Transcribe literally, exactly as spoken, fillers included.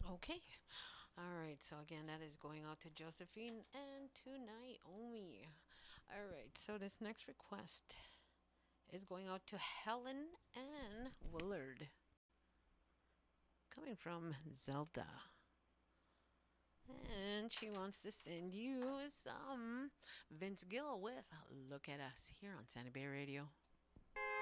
Okay. All right. So again, that is going out to Josephine and to Naomi. All right. So this next request is going out to Helen and Willard, coming from Zelda. And she wants to send you some Vince Gill with Look at Us here on Sandy Bay Radio.